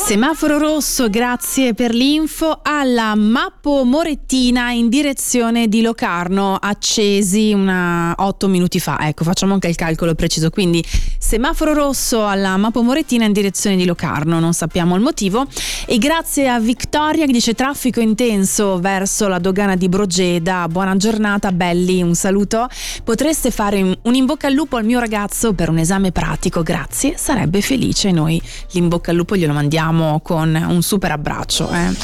Semaforo rosso, grazie per l'info. Alla Mappo Morettina in direzione di Locarno, accesi 8 minuti fa. Ecco, facciamo anche il calcolo preciso. Quindi semaforo rosso alla Mappo Morettina in direzione di Locarno, non sappiamo il motivo. E grazie a Vittoria che dice traffico intenso verso la dogana di Brogeda. Buona giornata belli, un saluto. Potreste fare un in bocca al lupo al mio ragazzo per un esame pratico, grazie, sarebbe felice. Noi l'in bocca al lupo glielo mandiamo con un super abbraccio.